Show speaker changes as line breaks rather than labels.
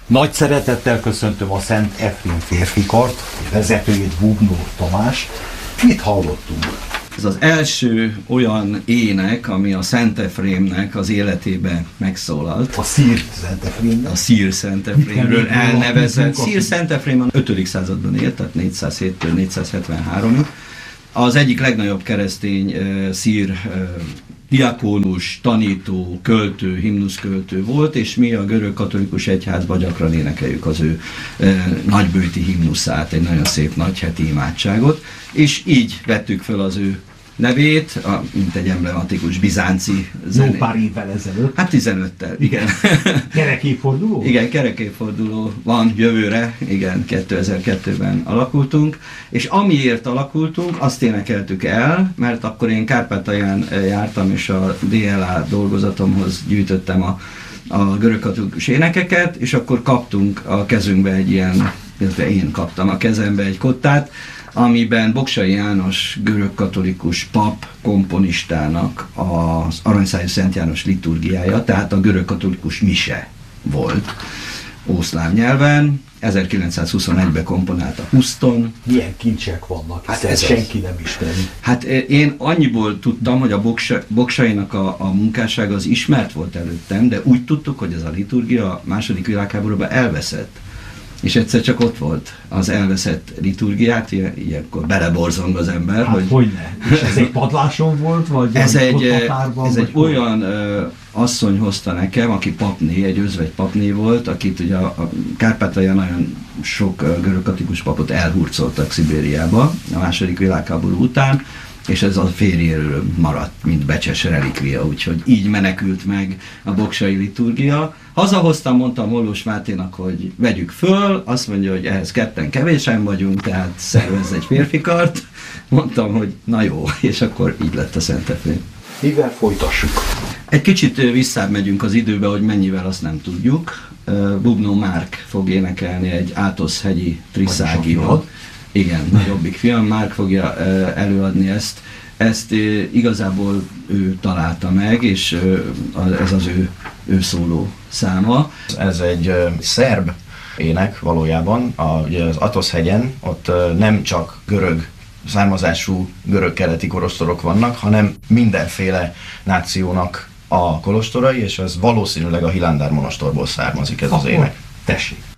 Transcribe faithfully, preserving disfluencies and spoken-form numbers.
Nagy szeretettel köszöntöm a Szent Efrém férfikart, vezetőjét, Bubnó Tamás. Mit hallottunk?
Ez az első olyan ének, ami a Szent Efrémnek az életébe megszólalt.
A Szír Szent Efrémnek?
A Szír Szent Efrémről elnevezett. Szír Szent Efrém a ötödik században élt, tehát négyszázhéttől négyszázhetvenháromig. Az egyik legnagyobb keresztény uh, szír uh, diakónus, tanító, költő, himnuszköltő volt, és mi a görög katolikus egyházban gyakran énekeljük az ő e, nagybőti himnuszát, egy nagyon szép nagyheti imádságot, és így vettük föl az ő nevét, a, mint egy emblematikus bizánci
zené. Jó pár évvel ezelőtt.
Hát tizenöttel, igen.
Kerekévforduló?
Igen, kerekévforduló van jövőre, igen, kétezer-kettőben alakultunk, és amiért alakultunk, azt énekeltük el, mert akkor én Kárpátalján jártam, és a dé el á dolgozatomhoz gyűjtöttem a, a görög katolikus énekeket, és akkor kaptunk a kezünkbe egy ilyen, illetve én kaptam a kezembe egy kottát, amiben Bogsay János görög-katolikus pap komponistának az Aranyszájú Szent János liturgiája, tehát a görög-katolikus mise volt ószláv nyelven. ezerkilencszázhuszonegyben komponálta Houston.
Milyen kincsek vannak, hát ez senki nem ismeri.
Hát én annyiból tudtam, hogy a Bogsaynak a, a munkássága az ismert volt előttem, de úgy tudtuk, hogy ez a liturgia a második világháborúban elveszett. És egyszer csak ott volt az elveszett liturgiát, ilyenkor beleborzong az ember.
Hát
hogy
hogyne? És ez egy padláson volt? Vagy
ez egy, ez egy
vagy
olyan ö, asszony hozta nekem, aki papné, egy özvegy papné volt, akit ugye a, a Kárpátalján nagyon sok görög-katolikus papot elhurcoltak Szibériába a második világháború után, és ez a férjéről maradt, mint becses relikvia, úgyhogy így menekült meg a bogsay liturgia. Hazahoztam, mondtam Hollós Máténak, hogy vegyük föl, azt mondja, hogy ehhez ketten kevésen vagyunk, tehát szervezz egy férfikart. Mondtam, hogy na jó, és akkor így lett a Szent Efrém.
Mivel folytassuk?
Egy kicsit visszább megyünk az időbe, hogy mennyivel azt nem tudjuk. Bubnó Márk fog énekelni egy Átosz-hegyi triszágiót. Igen, jobbik film, Márk fogja előadni ezt. Ezt igazából ő találta meg, és ez az ő, ő szóló száma.
Ez egy szerb ének valójában, a, ugye az Atosz-hegyen, ott nem csak görög származású görög-keleti kolostorok vannak, hanem mindenféle nációnak a kolostorai, és ez valószínűleg a Hilandár monostorból származik ez
Akkor
az ének.
Tessék!